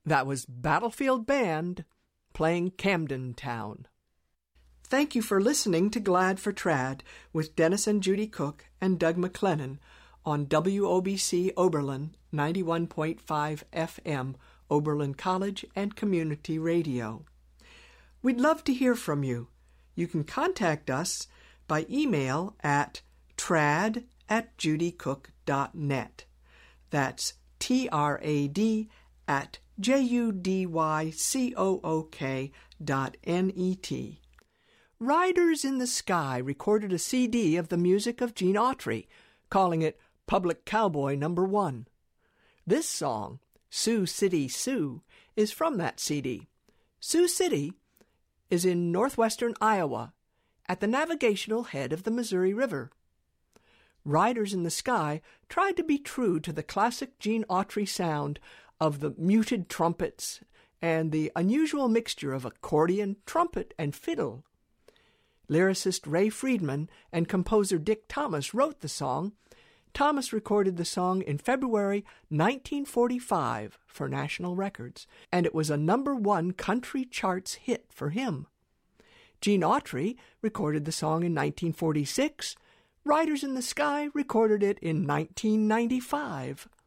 That was Battlefield Band playing Camden Town. Thank you for listening to Glad for Trad with Dennis and Judy Cook and Doug McLennan on WOBC Oberlin 91.5 FM, Oberlin College and Community Radio. We'd love to hear from you. You can contact us by email at trad@judycook.net. That's trad@judycook.net. Riders in the Sky recorded a CD of the music of Gene Autry, calling it Public Cowboy No. 1. This song, Sioux City Sioux, is from that CD. Sioux City is in northwestern Iowa, at the navigational head of the Missouri River. Riders in the Sky tried to be true to the classic Gene Autry sound of the muted trumpets and the unusual mixture of accordion, trumpet, and fiddle. Lyricist Ray Friedman and composer Dick Thomas wrote the song. Thomas recorded the song in February 1945 for National Records, and it was a number 1 country charts hit for him. Gene Autry recorded the song in 1946. Riders in the Sky recorded it in 1995.